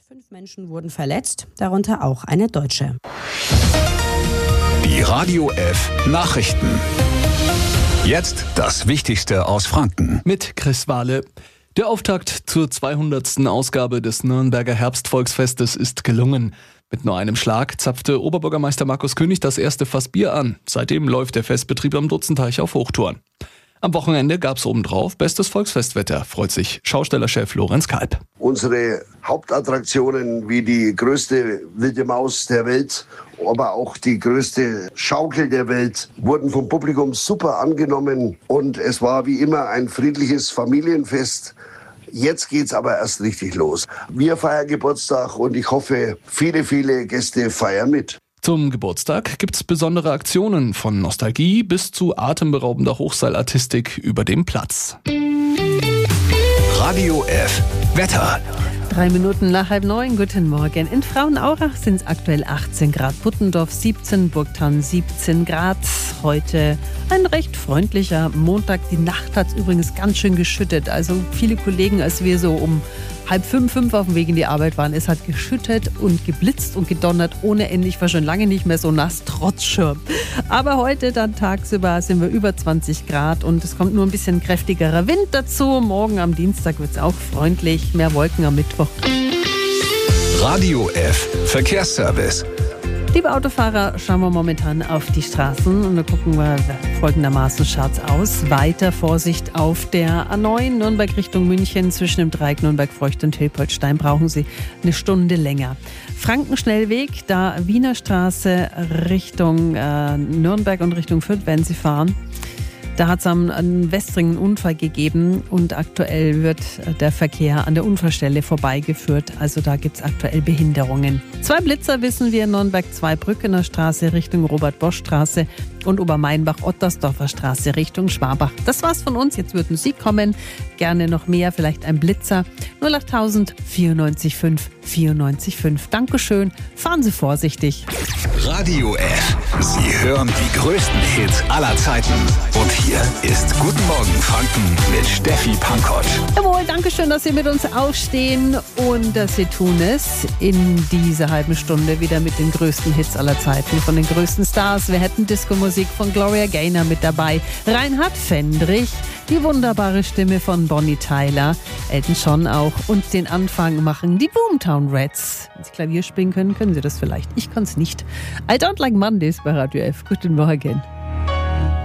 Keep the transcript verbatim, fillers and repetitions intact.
Fünf Menschen wurden verletzt, darunter auch eine Deutsche. Die Radio F Nachrichten. Jetzt das Wichtigste aus Franken. Mit Chris Wahle. Der Auftakt zur zweihundertsten Ausgabe des Nürnberger Herbstvolksfestes ist gelungen. Mit nur einem Schlag zapfte Oberbürgermeister Markus König das erste Fass Bier an. Seitdem läuft der Festbetrieb am Dutzenteich auf Hochtouren. Am Wochenende gab's obendrauf bestes Volksfestwetter, freut sich Schaustellerchef Lorenz Kalb. Unsere Hauptattraktionen wie die größte wilde Maus der Welt, aber auch die größte Schaukel der Welt, wurden vom Publikum super angenommen und es war wie immer ein friedliches Familienfest. Jetzt geht's aber erst richtig los. Wir feiern Geburtstag und ich hoffe, viele, viele Gäste feiern mit. Zum Geburtstag gibt's besondere Aktionen von Nostalgie bis zu atemberaubender Hochseilartistik über dem Platz. Radio F Wetter. Drei Minuten nach halb neun, guten Morgen. In Frauenaurach sind es aktuell achtzehn Grad, Puttendorf siebzehn, Burgthann siebzehn Grad. Heute ein recht freundlicher Montag. Die Nacht hat es übrigens ganz schön geschüttet. Also viele Kollegen, als wir so um halb fünf, fünf auf dem Weg in die Arbeit waren, es hat geschüttet und geblitzt und gedonnert ohne Ende. Ich war schon lange nicht mehr so nass, trotz Schirm. Aber heute dann tagsüber sind wir über zwanzig Grad und es kommt nur ein bisschen kräftigerer Wind dazu. Morgen am Dienstag wird es auch freundlich, mehr Wolken am Mittwoch. Radio F Verkehrsservice. Liebe Autofahrer, schauen wir momentan auf die Straßen und da gucken wir folgendermaßen schaut's aus. Weiter Vorsicht auf der A neun Nürnberg Richtung München zwischen dem Dreieck Nürnberg-Feucht und Hilpoltstein brauchen Sie eine Stunde länger. Frankenschnellweg, da Wiener Straße Richtung äh, Nürnberg und Richtung Fürth werden Sie fahren. Da hat es am Westring einen Unfall gegeben und aktuell wird der Verkehr an der Unfallstelle vorbeigeführt. Also da gibt es aktuell Behinderungen. Zwei Blitzer wissen wir in Nürnberg, zwei Brückener Straße Richtung Robert-Bosch-Straße und Obermeinbach-Ottersdorfer Straße Richtung Schwabach. Das war's von uns. Jetzt würden Sie kommen. Gerne noch mehr, vielleicht ein Blitzer. null achttausend vierundneunzig fünf vierundneunzig fünf. Dankeschön. Fahren Sie vorsichtig. Radio F. Sie hören die größten Hits aller Zeiten. Und hier ist Guten Morgen Franken mit Steffi Pankott. Jawohl, danke schön, dass Sie mit uns aufstehen und dass Sie tun es in dieser halben Stunde wieder mit den größten Hits aller Zeiten von den größten Stars. Wir hätten Disco-Musik von Gloria Gaynor mit dabei, Reinhard Fendrich, die wunderbare Stimme von Bonnie Tyler, Elton John auch und den Anfang machen die Boomtown Rats. Wenn Sie Klavier spielen können, können Sie das vielleicht. Ich kann es nicht. I Don't Like Mondays bei Radio F. Guten Morgen.